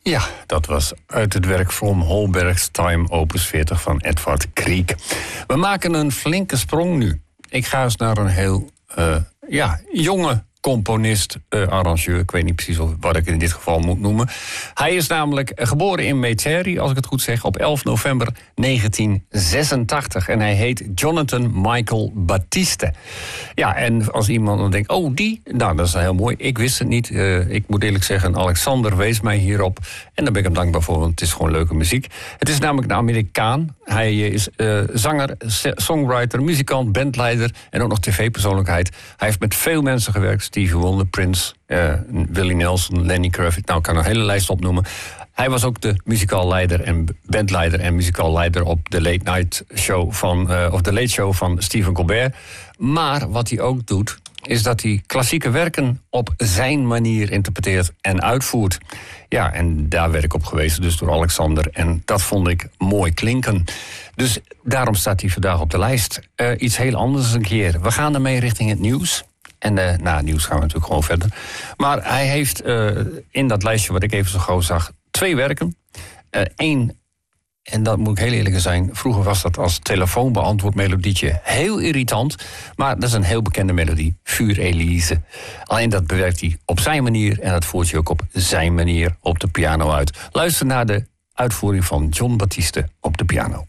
Ja, dat was uit het werk From Holberg's Time, opus 40 van Edvard Grieg. We maken een flinke sprong nu. Ik ga eens naar een heel jonge componist, arrangeur. Ik weet niet precies wat ik in dit geval moet noemen. Hij is namelijk geboren in Metairie, als ik het goed zeg, op 11 november 1986. En hij heet Jonathan Michael Batiste. Ja, en als iemand dan denkt, oh die, nou dat is heel mooi. Ik wist het niet. Ik moet eerlijk zeggen, Alexander wees mij hierop. En daar ben ik hem dankbaar voor, want het is gewoon leuke muziek. Het is namelijk een Amerikaan. Hij is zanger, songwriter, muzikant, bandleider en ook nog tv-persoonlijkheid. Hij heeft met veel mensen gewerkt. Stevie Wonder, Prince, Willie Nelson, Lenny Kravitz. Nou, ik kan een hele lijst opnoemen. Hij was ook de muzikaal leider en bandleider en muzikaal leider op de Late Show van Stephen Colbert. Maar wat hij ook doet, is dat hij klassieke werken op zijn manier interpreteert en uitvoert. Ja, en daar werd ik op gewezen, dus door Alexander. En dat vond ik mooi klinken. Dus daarom staat hij vandaag op de lijst. Iets heel anders een keer. We gaan ermee richting het nieuws. En na het nieuws gaan we natuurlijk gewoon verder. Maar hij heeft in dat lijstje wat ik even zo gauw zag 2 werken. Eén, en dat moet ik heel eerlijk zijn, vroeger was dat als telefoonbeantwoordmelodietje heel irritant. Maar dat is een heel bekende melodie, Vuur Elise. Alleen dat bewerkt hij op zijn manier en dat voert hij ook op zijn manier op de piano uit. Luister naar de uitvoering van John Batiste op de piano.